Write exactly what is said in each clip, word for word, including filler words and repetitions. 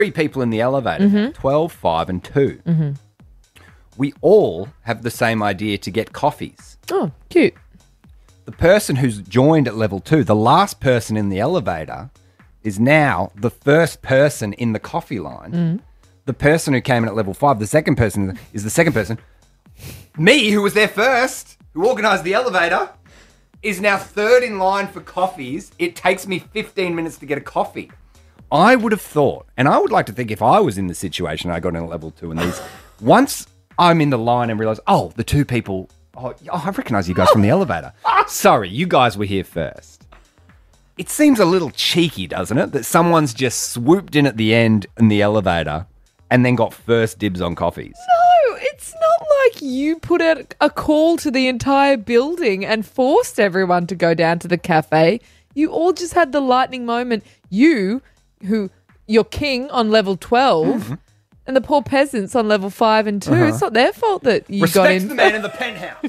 three people in the elevator, Mm-hmm. twelve, five and two. Mm-hmm. We all have the same idea to get coffees. Oh, cute. The person who's joined at level two, the last person in the elevator, is now the first person in the coffee line. Mm. The person who came in at level five, the second person is the second person. Me, who was there first, who organised the elevator, is now third in line for coffees. It takes me fifteen minutes to get a coffee. I would have thought, and I would like to think if I was in the situation, I got in at level two and these, once I'm in the line and realise, oh, the two people, oh, I recognise you guys from the elevator. Sorry, you guys were here first. It seems a little cheeky, doesn't it, that someone's just swooped in at the end in the elevator and then got first dibs on coffees. No, it's not like you put out a call to the entire building and forced everyone to go down to the cafe. You all just had the lightning moment. You, who you're king on level twelve, mm-hmm. and the poor peasants on level five and two. Uh-huh. It's not their fault that you Respect got in. the man in the penthouse.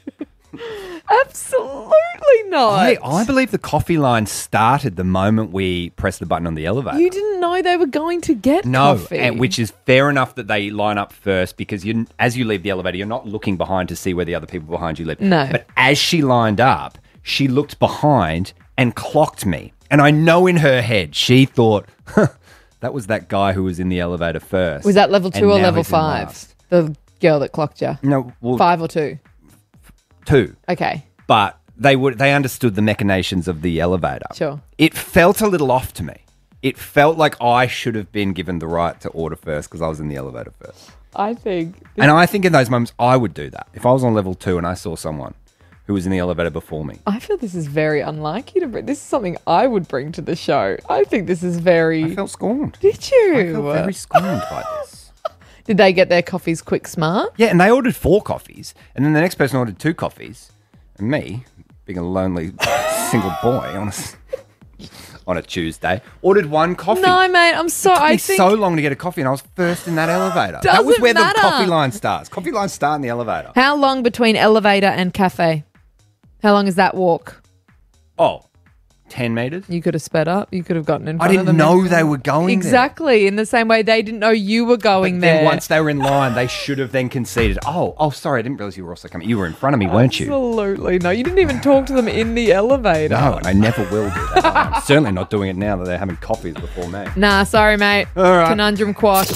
Absolutely not. I, I believe the coffee line started the moment we pressed the button on the elevator. You didn't know they were going to get no, coffee. No, which is fair enough that they line up first because you, as you leave the elevator, you're not looking behind to see where the other people behind you live. No. But as she lined up, she looked behind and clocked me. And I know in her head, she thought, huh, that was that guy who was in the elevator first. Was that level two and or now level he's in five? last. The girl that clocked you? No. Well, five or two? Two. Okay. But they would they understood the machinations of the elevator. Sure. It felt a little off to me. It felt like I should have been given the right to order first because I was in the elevator first. I think... And I think in those moments, I would do that. If I was on level two and I saw someone who was in the elevator before me. I feel this is very unlike you to bring. This is something I would bring to the show. I think this is very... I felt scorned. Did you? I felt very scorned by this. Did they get their coffees quick smart? Yeah, and they ordered four coffees. And then the next person ordered two coffees. And me, being a lonely single boy on a, on a Tuesday, ordered one coffee. No, mate, I'm sorry. It took me I think... so long to get a coffee and I was first in that elevator. Doesn't that was where matter. the coffee line starts. Coffee lines start in the elevator. How long between elevator and cafe? How long is that walk? Oh, ten metres? You could have sped up. You could have gotten in front I didn't of them. know they were going Exactly. there. In the same way they didn't know you were going but there. Then once they were in line, they should have then conceded. Oh, oh, sorry, I didn't realise you were also coming. You were in front of me, weren't you? Absolutely no. You didn't even talk to them in the elevator. No, I never will do that. I'm certainly not doing it now that they're having coffees before me. Nah, sorry, mate. All right. Conundrum quack.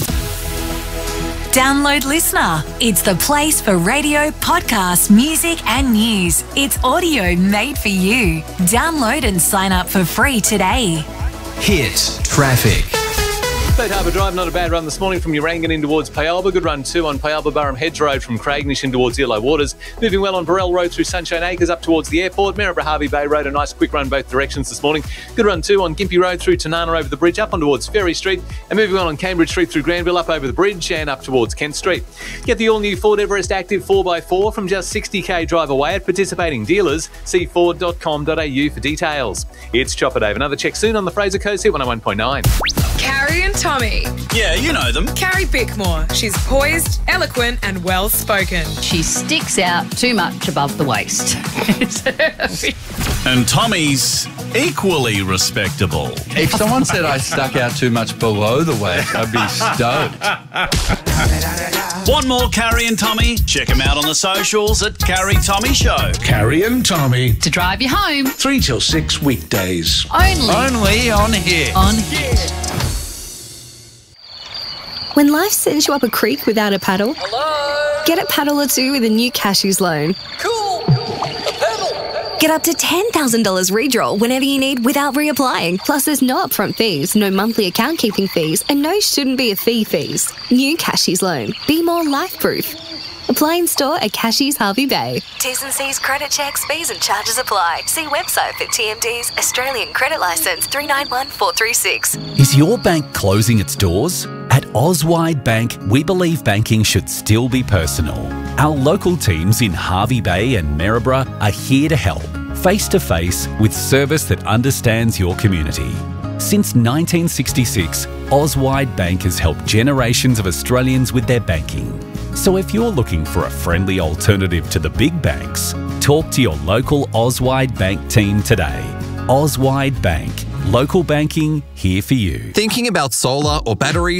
Download Listener. It's the place for radio, podcasts, music and news. It's audio made for you. Download and sign up for free today. Hit traffic. State Harbour Drive, not a bad run this morning from Urangan in towards Payalba. Good run too on Payalba Burham Hedge Road from Craignish in towards Yellow Waters. Moving well on Burrell Road through Sunshine Acres up towards the airport. Maryborough Harvey Bay Road, a nice quick run both directions this morning. Good run too on Gympie Road through Tanana over the bridge up on towards Ferry Street. And moving on on Cambridge Street through Granville up over the bridge and up towards Kent Street. Get the all-new Ford Everest Active four by four from just sixty k drive away at participating dealers. See ford dot com dot a u for details. It's Chopper Dave. Another check soon on the Fraser Coast Hit one oh one point nine. Carrie and Tommy. Yeah, you know them. Carrie Bickmore. She's poised, eloquent and well-spoken. She sticks out too much above the waist. And Tommy's equally respectable. If someone said I stuck out too much below the waist, I'd be stoked. Want more Carrie and Tommy? Check them out on the socials at Carrie Tommy Show. Carrie and Tommy. To drive you home. Three till six weekdays. Only. Only on Hit. On Hit. When life sends you up a creek without a paddle, hello? Get a paddle or two with a new Cashies loan. Cool! A paddle! Get up to ten thousand dollars redraw whenever you need without reapplying. Plus, there's no upfront fees, no monthly account keeping fees, and no shouldn't be a fee fees. New Cashies loan. Be more life-proof. Apply in store at Cashies Harvey Bay. T's and C's credit checks, fees and charges apply. See website for T M D's Australian Credit Licence three nine one four three six. Is your bank closing its doors? At Auswide Bank, we believe banking should still be personal. Our local teams in Harvey Bay and Maryborough are here to help, face-to-face with service that understands your community. Since nineteen sixty-six, Auswide Bank has helped generations of Australians with their banking. So if you're looking for a friendly alternative to the big banks, talk to your local Auswide Bank team today. Auswide Bank, Local banking here for you. Thinking about solar or batteries?